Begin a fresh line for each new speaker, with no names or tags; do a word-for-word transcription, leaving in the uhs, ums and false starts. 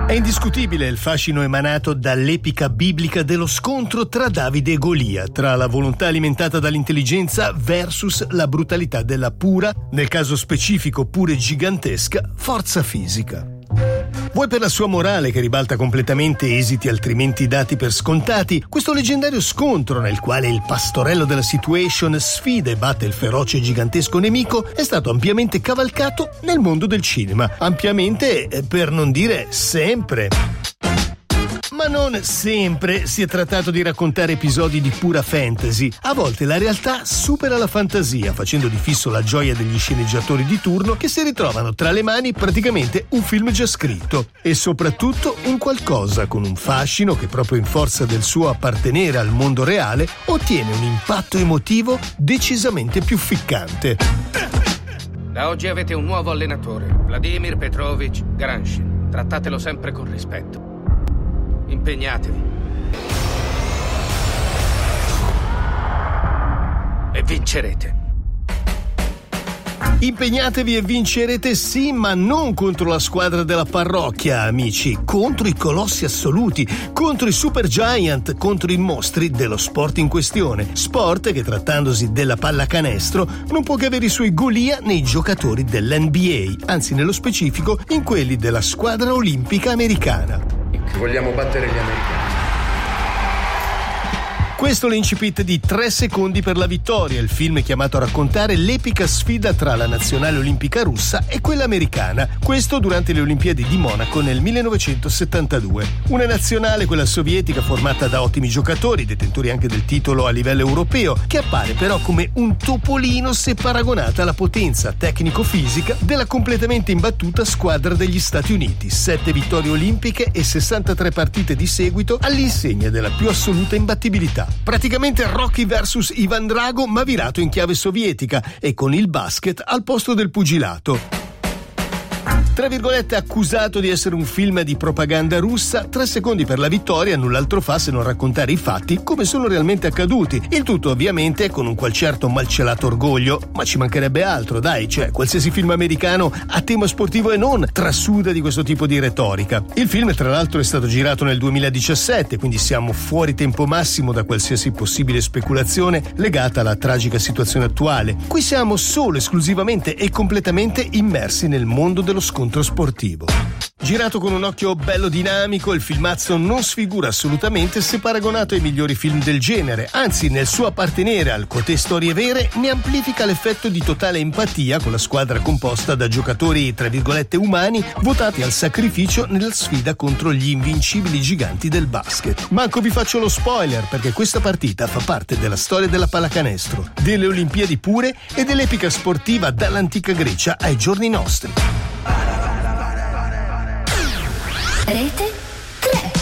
È indiscutibile il fascino emanato dall'epica biblica dello scontro tra Davide e Golia, tra la volontà alimentata dall'intelligenza versus la brutalità della pura, nel caso specifico pure gigantesca, forza fisica. Vuoi per la sua morale che ribalta completamente esiti altrimenti dati per scontati, questo leggendario scontro nel quale il pastorello della situation sfida e batte il feroce e gigantesco nemico è stato ampiamente cavalcato nel mondo del cinema. Ampiamente, per non dire sempre. Ma non sempre si è trattato di raccontare episodi di pura fantasy. A volte la realtà supera la fantasia, facendo di fisso la gioia degli sceneggiatori di turno che si ritrovano tra le mani praticamente un film già scritto. E soprattutto un qualcosa con un fascino che, proprio in forza del suo appartenere al mondo reale, ottiene un impatto emotivo decisamente più ficcante.
Da oggi avete un nuovo allenatore, Vladimir Petrovich Granshin. Trattatelo sempre con rispetto. Impegnatevi. E vincerete.
Impegnatevi e vincerete sì, ma non contro la squadra della parrocchia, amici. Contro i colossi assoluti, contro i super giant, contro i mostri dello sport in questione. Sport che, trattandosi della pallacanestro, non può che avere i suoi Golia nei giocatori dell'N B A, anzi nello specifico in quelli della squadra olimpica americana.
Vogliamo battere gli americani.
Questo è l'incipit di Tre secondi per la vittoria, il film chiamato a raccontare l'epica sfida tra la nazionale olimpica russa e quella americana, questo durante le Olimpiadi di Monaco nel millenovecentosettantadue. Una nazionale, quella sovietica, formata da ottimi giocatori, detentori anche del titolo a livello europeo, che appare però come un topolino se paragonata alla potenza tecnico-fisica della completamente imbattuta squadra degli Stati Uniti. Sette vittorie olimpiche e sessantatré partite di seguito all'insegna della più assoluta imbattibilità. Praticamente Rocky versus Ivan Drago, ma virato in chiave sovietica e con il basket al posto del pugilato. Tra virgolette accusato di essere un film di propaganda russa, Tre secondi per la vittoria null'altro fa se non raccontare i fatti come sono realmente accaduti. Il tutto ovviamente con un qual certo malcelato orgoglio, ma ci mancherebbe altro, dai, cioè qualsiasi film americano a tema sportivo e non trasuda di questo tipo di retorica. Il film tra l'altro è stato girato nel duemiladiciassette, quindi siamo fuori tempo massimo da qualsiasi possibile speculazione legata alla tragica situazione attuale. Qui siamo solo, esclusivamente e completamente immersi nel mondo dello scontro sportivo. Girato con un occhio bello dinamico, il filmazzo non sfigura assolutamente se paragonato ai migliori film del genere, anzi nel suo appartenere al cotè storie vere ne amplifica l'effetto di totale empatia con la squadra composta da giocatori tra virgolette umani votati al sacrificio nella sfida contro gli invincibili giganti del basket. Manco vi faccio lo spoiler perché questa partita fa parte della storia della pallacanestro, delle Olimpiadi pure e dell'epica sportiva dall'antica Grecia ai giorni nostri.
Rete